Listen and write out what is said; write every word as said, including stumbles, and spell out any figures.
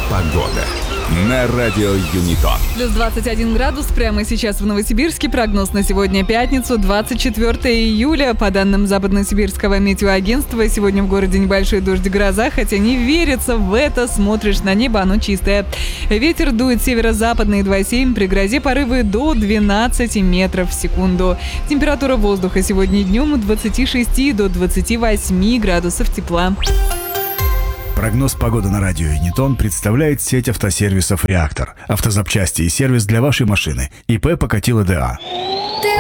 Погода на радио Юнитон. Плюс двадцать один градус прямо сейчас в Новосибирске. Прогноз на сегодня пятницу, двадцать четвёртое июля. По данным Западносибирского метеоагентства, сегодня в городе небольшой дождь и гроза, хотя не верится в это. Смотришь на небо, оно чистое. Ветер дует северо-западный два семь, при грозе порывы до двенадцати метров в секунду. Температура воздуха сегодня днем от двадцати шести до двадцати восьми градусов тепла. Прогноз погоды на радио Юнитон представляет сеть автосервисов «Реактор». Автозапчасти и сервис для вашей машины. ИП Покатило ДА.